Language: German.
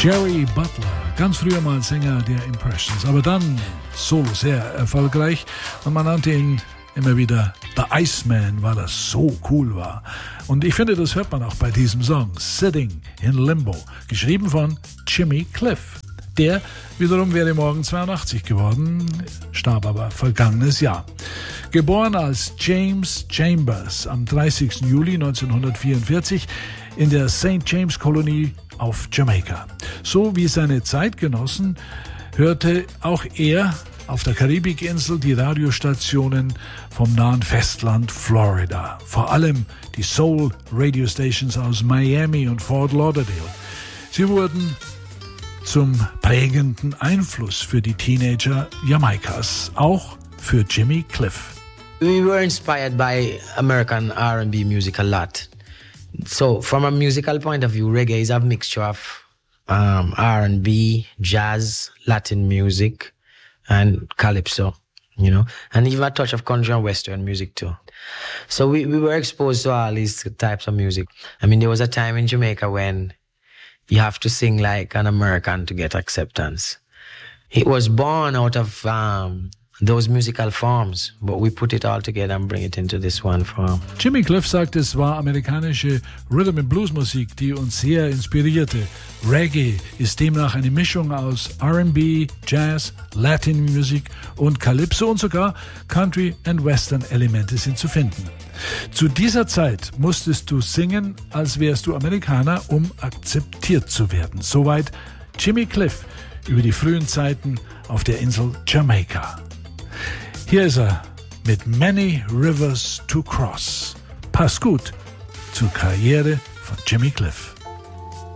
Jerry Butler, ganz früher mal Sänger der Impressions, aber dann solo sehr erfolgreich und man nannte ihn immer wieder The Iceman, weil er so cool war. Und ich finde, das hört man auch bei diesem Song, Sitting in Limbo, geschrieben von Jimmy Cliff. Der wiederum wäre morgen 82 geworden, starb aber vergangenes Jahr. Geboren als James Chambers am 30. Juli 1944 in der St. James Kolonie auf Jamaika. So wie seine Zeitgenossen hörte auch er auf der Karibikinsel die Radiostationen vom nahen Festland Florida. Vor allem die Soul-Radio-Stations aus Miami und Fort Lauderdale. Sie wurden zum prägenden Einfluss für die Teenager Jamaikas, auch für Jimmy Cliff. We were inspired by American R&B music a lot. So from a musical point of view, reggae is a mixture of R&B, jazz, Latin music, and calypso, you know, and even a touch of country and western music too. So we were exposed to all these types of music. I mean, there was a time in Jamaica when you have to sing like an American to get acceptance. It was born out of those musical forms, but we put it all together and bring it into this one form. Jimmy Cliff sagt, es war amerikanische Rhythm and Blues Musik, die uns sehr inspirierte. Reggae ist demnach eine Mischung aus R&B, Jazz, Latin Music und Calypso und sogar Country and Western Elemente sind zu finden. Zu dieser Zeit musstest du singen, als wärst du Amerikaner, um akzeptiert zu werden. Soweit Jimmy Cliff über die frühen Zeiten auf der Insel Jamaika. Hier ist er mit Many Rivers to Cross. Passt gut zur Karriere von Jimmy Cliff.